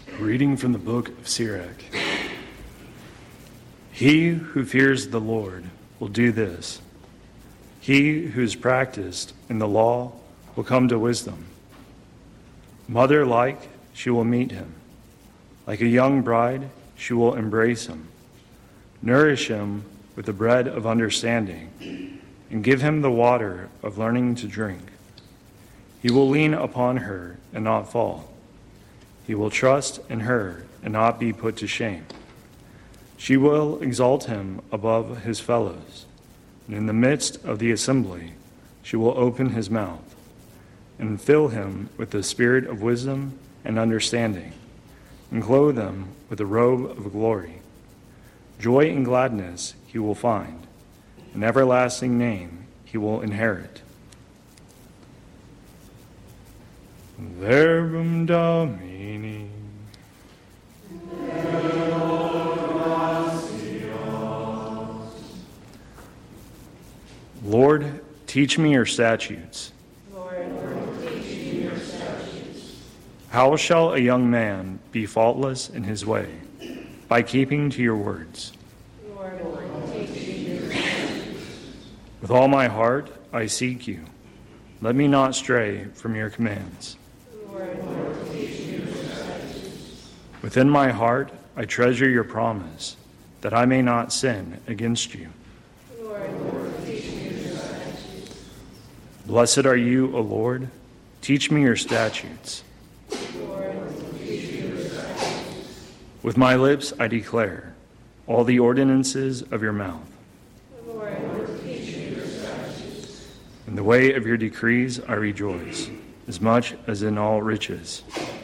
Reading from the book of Sirach. He who fears the Lord will do this. He who is practiced in the law will come to wisdom. Mother-like, she will meet him. Like a young bride, she will embrace him. Nourish him with the bread of understanding, and give him the water of learning to drink. He will lean upon her and not fall. He will trust in her and not be put to shame. She will exalt him above his fellows, and in the midst of the assembly she will open his mouth, and fill him with the spirit of wisdom and understanding, and clothe him with a robe of glory. Joy and gladness he will find, an everlasting name he will inherit. Verbum Domini. Lord, teach me your statutes. Lord, teach me your statutes. How shall a young man be faultless in his way? By keeping to your words. Lord, teach me your statutes. With all my heart I seek you. Let me not stray from your commands. Lord, teach me your statutes. Within my heart I treasure your promise, that I may not sin against you. Lord, teach me your statutes. Blessed are you, O Lord. Teach me your statutes. Lord, teach me your statutes. With my lips I declare all the ordinances of your mouth. Lord, teach me your statutes. In the way of your decrees I rejoice, as much as in all riches.